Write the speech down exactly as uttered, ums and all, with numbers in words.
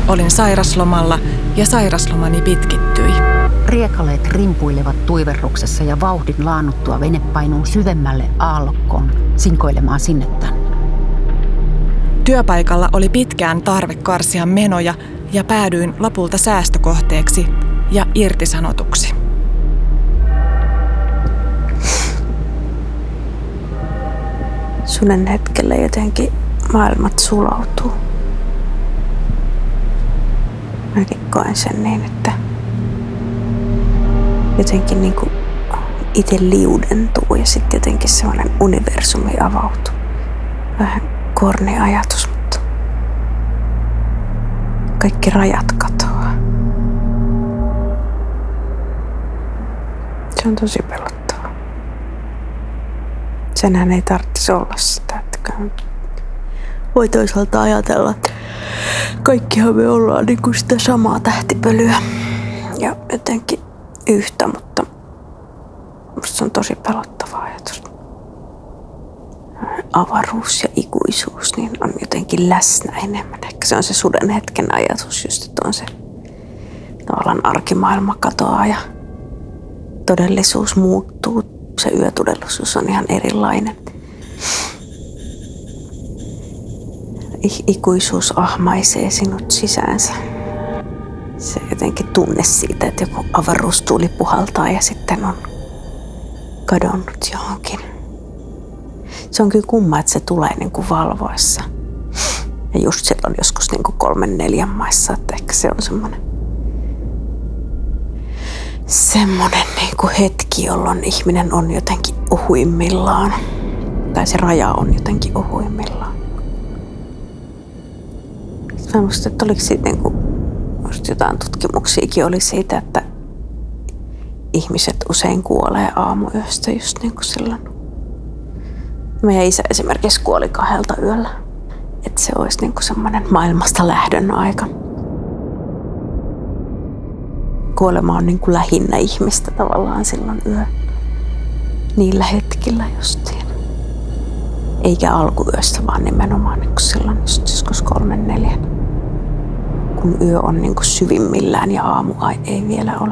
Olin sairaslomalla ja sairaslomani pitkittyi. Riekaleet rimpuilevat tuiverruksessa ja vauhdin laannuttua vene painuu syvemmälle aallokkoon, sinkoilemaan sinne tänne. Työpaikalla oli pitkään tarve karsia menoja ja päädyin lopulta säästökohteeksi ja irtisanotuksi. Sunen hetkellä jotenkin maailmat sulautuu. Mäkin koen sen niin, että jotenkin niin kuin itse liudentuu ja sitten jotenkin semmoinen universumi avautuu. Vähän korni ajatus, mutta kaikki rajat katoaa. Se on tosi pelottavaa. Senhän ei tarvitsisi olla sitä, että voi toisaalta ajatella, että kaikkihan me ollaan niin kuin sitä samaa tähtipölyä ja jotenkin yhtä, mutta musta se on tosi pelottava ajatus. Avaruus ja ikuisuus niin on jotenkin läsnä enemmän. Ehkä se on se suden hetken ajatus just, että on se tavallaan arkimaailma katoaa ja todellisuus muuttuu. Se yötodellisuus on ihan erilainen. Ikuisuus ahmaisee sinut sisäänsä. Se jotenkin tunne siitä, että joku avaruustuuli puhaltaa ja sitten on kadonnut johonkin. Se on kyllä kumma, että se tulee niin kuin valvoessa. Ja just silloin joskus niin kuin kolmen neljän maissa, että ehkä se on semmoinen semmoinen niin kuin hetki, jolloin ihminen on jotenkin ohuimmillaan. Tai se raja on jotenkin ohuimmillaan. Mä muistan, että oliko siitä niin kuin, jotain tutkimuksiakin oli siitä, että ihmiset usein kuolee aamuyöstä just niin kuin silloin. Meidän isä esimerkiksi kuoli kahdelta yöllä. Että se olisi niin kuin semmoinen maailmasta lähdön aika. Kuolema on niin kuin lähinnä ihmistä tavallaan silloin yö. Niillä hetkillä justiin. Eikä alkuyöstä, vaan nimenomaan niin kuin silloin just joskus kolmen neljän. Kun yö on niin kuin syvimmillään ja aamu ei vielä ole.